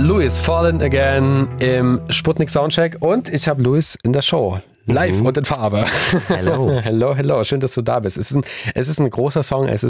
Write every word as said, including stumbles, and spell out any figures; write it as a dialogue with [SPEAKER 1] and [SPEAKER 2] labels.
[SPEAKER 1] Louis, Fallen Again im Sputnik Soundcheck und ich habe Louis in der Show. Live mhm. und in Farbe.
[SPEAKER 2] Hello.
[SPEAKER 1] hello, hello. Schön, dass du da bist. Es ist ein, es ist ein großer Song. Es